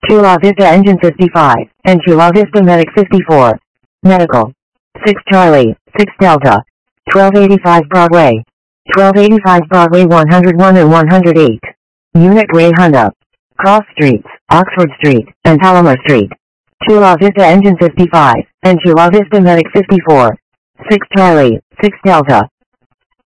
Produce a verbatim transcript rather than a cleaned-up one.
Chula Vista Engine fifty-five, and Chula Vista Medic fifty-four. Medical. six Charlie, six Delta. twelve eighty-five Broadway. twelve eighty-five Broadway one oh one and one oh eight. Unit Ray Honda. Cross Streets, Oxford Street, and Palomar Street. Chula Vista Engine fifty-five, and Chula Vista Medic fifty-four. six Charlie, six Delta.